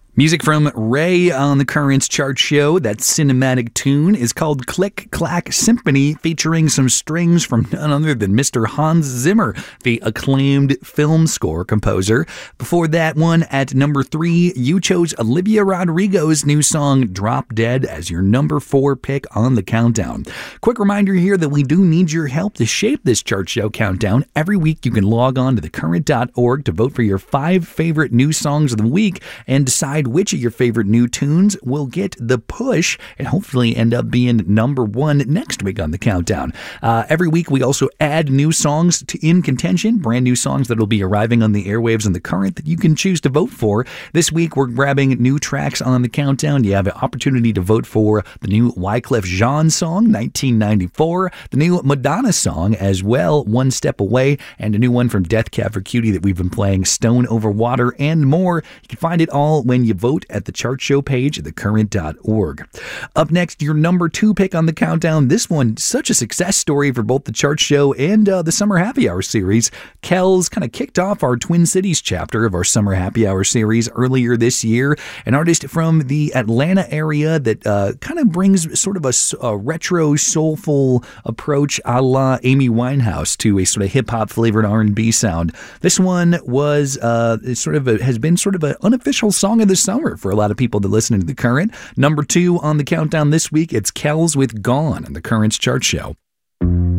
Music from Ray on the Currents chart show. That cinematic tune is called Click Clack Symphony, featuring some strings from none other than Mr. Hans Zimmer, the acclaimed film score composer. Before that one, at number 3, you chose Olivia Rodrigo's new song Drop Dead as your number 4 pick on the countdown. Quick reminder here that we do need your help to shape this chart show countdown. Every week you can log on to thecurrent.org to vote for your 5 favorite new songs of the week and decide which of your favorite new tunes will get the push and hopefully end up being number 1 next week on the countdown. Every week we also add new songs in contention, brand new songs that will be arriving on the airwaves on the Current that you can choose to vote for. This week we're grabbing new tracks on the countdown. You have an opportunity to vote for the new Wyclef Jean song, 1994, the new Madonna song as well, One Step Away, and a new one from Death Cab for Cutie that we've been playing, Stone Over Water, and more. You can find it all when you vote at the chart show page at thecurrent.org. Up next, your number 2 pick on the countdown. This one, such a success story for both the chart show and the Summer Happy Hour series. Kells kind of kicked off our Twin Cities chapter of our Summer Happy Hour series earlier this year. An artist from the Atlanta area that kind of brings sort of a retro, soulful approach a la Amy Winehouse to a sort of hip-hop flavored R&B sound. This one was has been sort of an unofficial song of the summer for a lot of people that listen to The Current. Number 2 on the countdown this week, it's Kells with Gone on the Current's chart show.